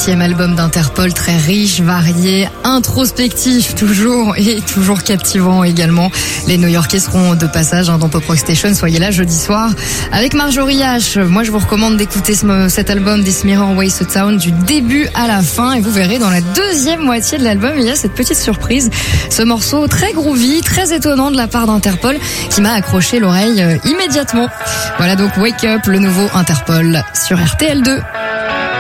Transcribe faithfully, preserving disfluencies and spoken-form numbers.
septième album d'Interpol, très riche, varié, introspectif toujours et toujours captivant également. Les New-Yorkais seront de passage hein, dans Pop Rock Station, soyez là jeudi soir avec Marjorie H. Moi je vous recommande d'écouter ce, cet album This Mirror Ways to Town du début à la fin et vous verrez dans la deuxième moitié de l'album il y a cette petite surprise, ce morceau très groovy, très étonnant de la part d'Interpol qui m'a accroché l'oreille euh, immédiatement. Voilà donc Wake Up, le nouveau Interpol sur R T L deux.